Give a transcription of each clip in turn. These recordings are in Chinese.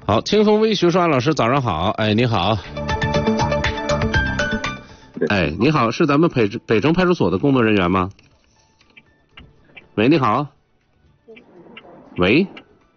好，清风微徐说安老师早上好。哎，你好。哎，你好，是咱们北城派出所的工作人员吗？喂，你好。喂。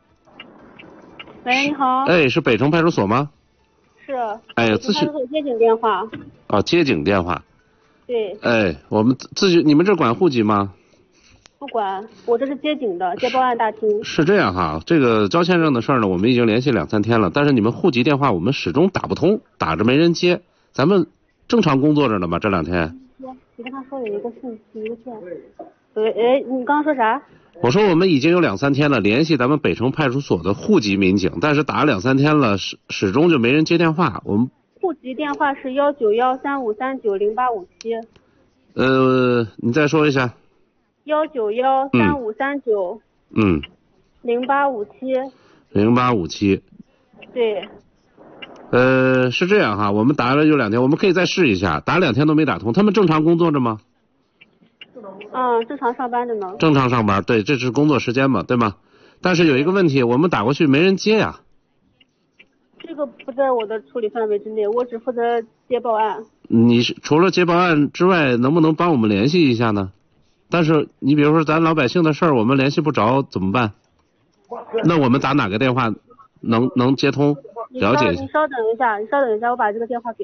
喂，你好。 哎，是北城派出所吗？ 是。 哎， 咨询。派出所接警电话。 哦，接警电话。 对。 哎，我们咨询，你们这管户籍吗？ 不管，我这是接警的，接报案大厅。 是这样哈，这个招签证的事儿呢，我们已经联系2、3天了，但是你们户籍电话我们始终打不通，打着没人接。咱们正常工作着呢吗？这2天？ 你跟他说有一个信息邮件。喂，你刚刚说啥？ 我说我们已经有2、3天了，联系咱们北城派出所的户籍民警，但是打了2、3天了，始终就没人接电话。我们户籍电话是19135390857。 你再说一下。 1913539。0857。 0857。 对。 是这样哈，我们打了有2天，我们可以再试一下，打2天都没打通。他们正常工作着吗？ 正常上班着呢。 正常上班，对，这是工作时间嘛，对吗？但是有一个问题，我们打过去没人接呀。 这个不在我的处理范围之内，我只负责接报案。 你除了接报案之外，能不能帮我们联系一下呢？但是你比如说咱老百姓的事儿，我们联系不着怎么办？那我们打哪个电话能接通？了解一下。 你稍等一下，我把这个电话给。